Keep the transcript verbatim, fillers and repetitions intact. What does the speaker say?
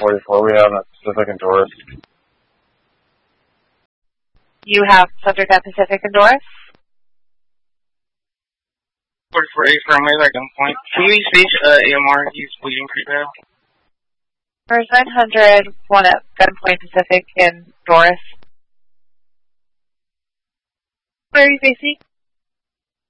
forty-four we have at Pacific and Doris. You have subject at Pacific and Doris? forty-four A firmly at gunpoint. Can you speak uh, A M R? He's bleeding pretty bad. First nine hundred, one at gunpoint Pacific and Doris. Where are you facing?